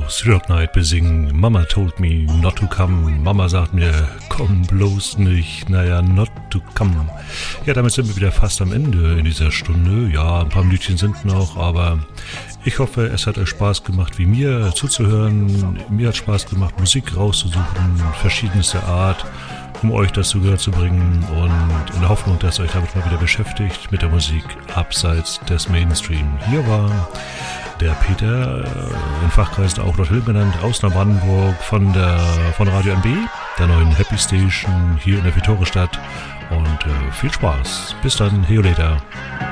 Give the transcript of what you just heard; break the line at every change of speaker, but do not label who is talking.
Rock Night besingen. Mama told me not to come. Mama sagt mir, komm bloß nicht. Naja, not to come. Ja, damit sind wir wieder fast am Ende in dieser Stunde. Ja, ein paar Minütchen sind noch, aber ich hoffe, es hat euch Spaß gemacht, wie mir zuzuhören. Mir hat Spaß gemacht, Musik rauszusuchen, verschiedenste Art, um euch das zu Gehör zu bringen und in der Hoffnung, dass ihr euch damit mal wieder beschäftigt mit der Musik abseits des Mainstream. Hier war der Peter, in Fachkreisen auch Lord Hill genannt, aus Neubrandenburg von Radio NB, der neuen Happy Station hier in der Vittoria-Stadt und viel Spaß. Bis dann, heyo later.